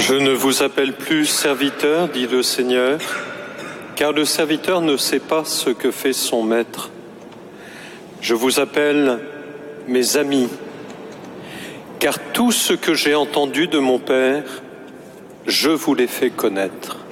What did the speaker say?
Je ne vous appelle plus serviteur, dit le Seigneur, car le serviteur ne sait pas ce que fait son maître. Je vous appelle mes amis, car tout ce que j'ai entendu de mon Père, je vous l'ai fait connaître.